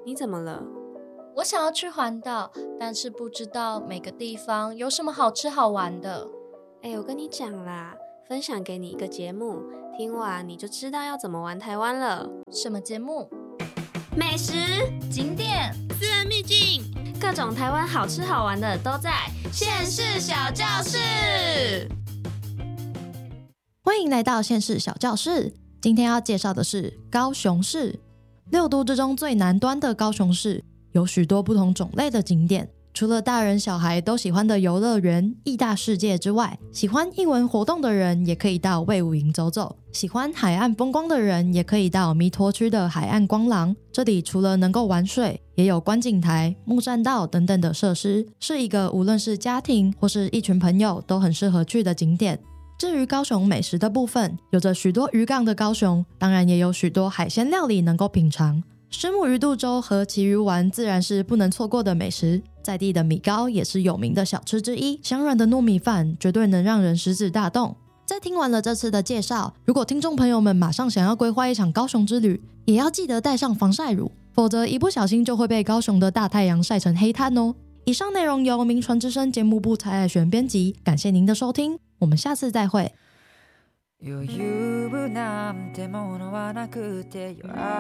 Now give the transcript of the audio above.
你怎么了？ 我想要去环岛，但是不知道每个地方有什么好吃好玩的。 我跟你讲啦，分享给你一个节目，听完你就知道要怎么玩台湾了。 什么节目？ 美食、 景点、 私人秘境， 各种台湾好吃好玩的都在县市小教室。 欢迎来到县市小教室。今天要介绍的是高雄市。6都之中最南端的高雄市，有许多不同种类的景点。除了大人小孩都喜欢的游乐园、义大世界之外，喜欢艺文活动的人也可以到卫武营走走，喜欢海岸风光的人也可以到弥陀区的海岸光廊。这里除了能够玩水，也有观景台、木栈道等等的设施，是一个无论是家庭或是一群朋友都很适合去的景点。至于高雄美食的部分，有着许多渔港的高雄，当然也有许多海鲜料理能够品尝。虱目鱼肚粥和旗鱼丸自然是不能错过的美食，在地的米糕也是有名的小吃之一，香软的糯米饭绝对能让人食指大动。在听完了这次的介绍，如果听众朋友们马上想要规划一场高雄之旅，也要记得带上防晒乳，否则一不小心就会被高雄的大太阳晒成黑炭哦。以上内容由名传之声节目部蔡爱璇编辑，感谢您的收听，我们下次再会。